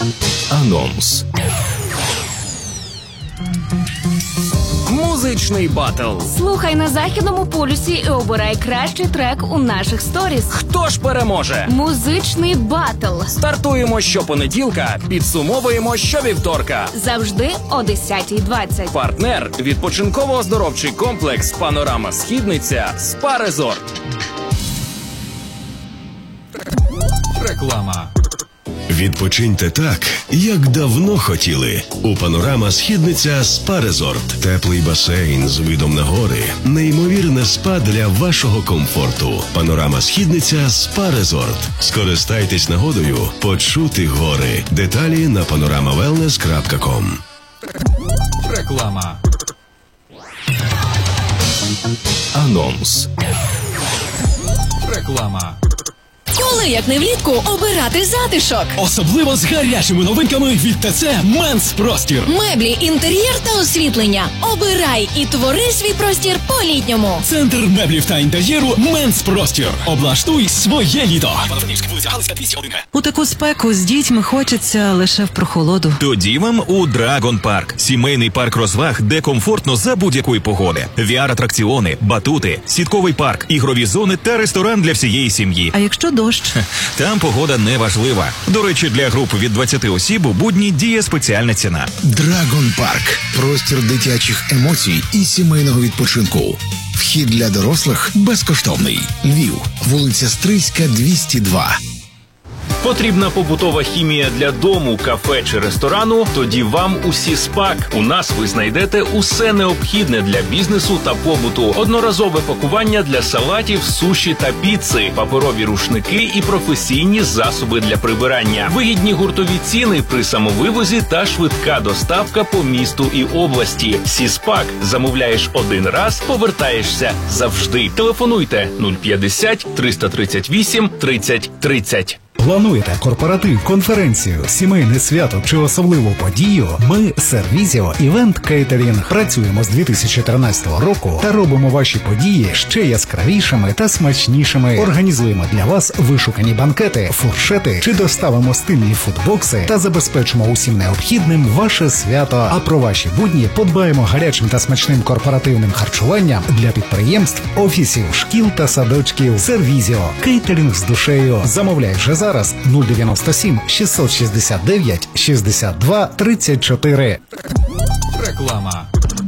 Анонс. Музичний батл. Слухай на Західному полюсі і обирай кращий трек у наших сторіс. Хто ж переможе? Музичний батл. Стартуємо щопонеділка, підсумовуємо щовівторка. Завжди о 10:20. Партнер – відпочинково-оздоровчий комплекс «Панорама Східниця» СПА Резорт. Реклама. Відпочиньте так, як давно хотіли. У «Панорама Східниця» СПА Резорт. Теплий басейн з видом на гори. Неймовірне спа для вашого комфорту. «Панорама Східниця» СПА Резорт. Скористайтесь нагодою почути гори. Деталі на panoramawellness.com. Реклама. Анонс. Реклама. Коли, як не влітку, обирати затишок? Особливо з гарячими новинками від ТЦ «Менс Простір». Меблі, інтер'єр та освітлення. Обирай і твори свій простір по-літньому. Центр меблів та інтер'єру «Менс Простір». Облаштуй своє літо. У таку спеку з дітьми хочеться лише в прохолоду. Тоді вам у Драгон Парк. Сімейний парк розваг, де комфортно за будь-якої погоди. VR-атракціони, батути, сітковий парк, ігрові зони та ресторан для всієї сім'ї. А якщо дощ? Там погода не важлива. До речі, для груп від 20 осіб у будні діє спеціальна ціна. Драгон Парк. Простір дитячих емоцій і сімейного відпочинку. Вхід для дорослих безкоштовний. Львів. Вулиця Стрийська, 202. Потрібна побутова хімія для дому, кафе чи ресторану? Тоді вам у Сіспак. У нас ви знайдете усе необхідне для бізнесу та побуту. Одноразове пакування для салатів, суші та піци, паперові рушники і професійні засоби для прибирання. Вигідні гуртові ціни при самовивозі та швидка доставка по місту і області. Сіспак. Замовляєш один раз, повертаєшся завжди. Телефонуйте 050 338 30 30. Плануєте корпоратив, конференцію, сімейне свято чи особливу подію? Ми Сервізіо Івент Кейтерінг працюємо з 2013 року та робимо ваші події ще яскравішими та смачнішими. Організуємо для вас вишукані банкети, фуршети чи доставимо стильні фудбокси та забезпечимо усім необхідним ваше свято. А про ваші будні подбаємо гарячим та смачним корпоративним харчуванням для підприємств, офісів, шкіл та садочків. Сервізіо Кейтерінг з душею. Замовляй вже зараз 097 669 62 34. Реклама.